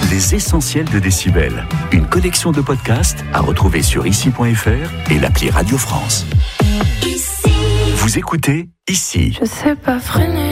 Les Essentiels de Décibel. Une collection de podcasts à retrouver sur ici.fr et l'appli Radio France. Ici. Vous écoutez Ici. Je sais pas freiner.